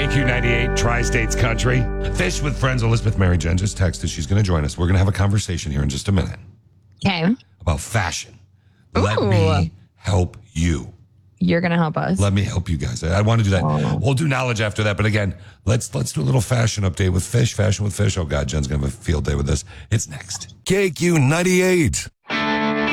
KQ98, Tri-States Country. Fish with Friends. Elizabeth Mary Jen just texted. She's going to join us. We're going to have a conversation here in just a minute. Okay. About fashion. Ooh. Let me help you. You're going to help us. Let me help you guys. I want to do that. Oh. We'll do knowledge after that. But again, let's do a little fashion update with Fish. Fashion with Fish. Oh, God, Jen's going to have a field day with this. It's next. KQ98.